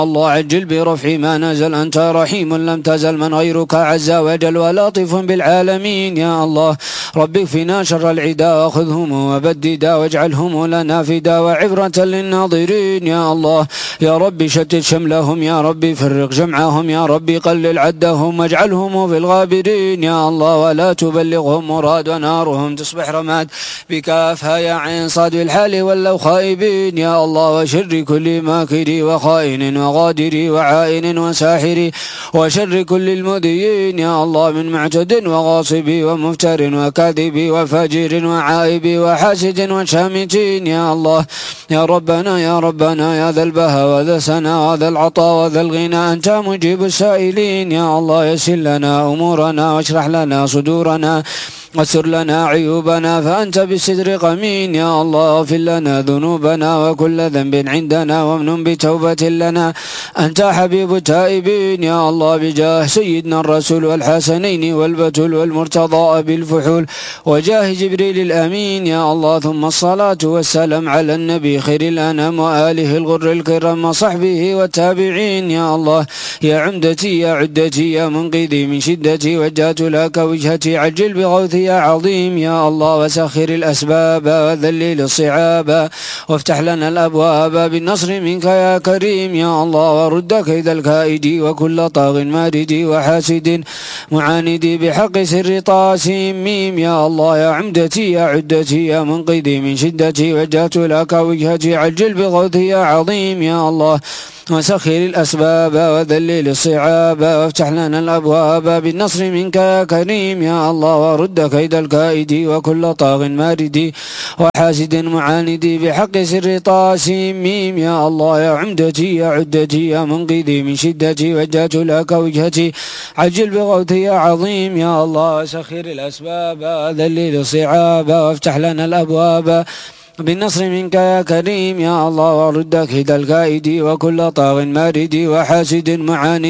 الله عجل برفع ما نزل، أنت رحيم لم تزل، من غيرك عز وجل ولطيف بالعالمين يا الله. رب اكفنا شر العدا وخذهم وبددا واجعلهم لنا فدا وعبرة للناظرين يا الله. يا رب شتت شملهم، يا رب فرق جمعهم، يا رب قلل عدهم واجعلهم في الغابرين يا الله. ولا تبلغهم مراد ونارهم تصبح رماد بكافها يا عين صاد الحال ولو خائبين يا الله. وشر كل ماكر وخائن وغادر وعائن وساحر، وشر كل المؤذيين يا الله، من معتد وغاصب ومفتر وكاذب وفاجر وعائب وحاسد وشامتين يا الله. يا ربنا يا ربنا يا ذا البهاء وذا الثناء وذا العطاء وذا الغنى، أنت مجيب السائلين يا الله. يسر لنا أمورنا واشرح لنا صدورنا واستر لنا عيوبنا، فأنت بالستر قمين يا الله. اغفر لنا ذنوبنا وكل ذنب عندنا وامنن بتوبة لنا، أنت حبيب التائبين يا الله. بجاه سيدنا الرسول والحسنين والبتول والمرتضى بالفحول وجاه جبريل الأمين يا الله. ثم الصلاة والسلام على النبي خير الأنام وآله الغر الكرام وصحبه والتابعين يا الله. يا عمدتي يا عدتي يا منقذي من شدتي، وجهت لك وجهتي عجل بغوثي يا عظيم يا الله. وسخر الأسباب وذلل الصعاب وافتح لنا الأبواب بالنصر منك يا كريم يا الله. ورد كيد الكائد وكل طاغ مارد وحاسد معاند بحق سر طاسم ميم يا الله. يا عمدتي يا عدتي يا منقذي من شدتي، وجهت لك وجهتي عجل بغوثي يا عظيم يا الله. وسخر الأسباب وذلل الصعاب وافتح لنا الأبواب بالنصر منك يا كريم يا الله. ورد كيد الكائد وكل طاغ مارد وحاسد معاند بحق سر طاسم ميم يا الله. يا عمدتي يا عدتي يا منقذي من شدتي، وجهت لك وجهتي عجل بغوثي يا عظيم يا الله. وسخر الأسباب وذلل الصعاب وافتح لنا الأبواب بالنصر منك يا كريم يا الله. ورد كيد الكائد وكل طاغ مارد وحاسد معاند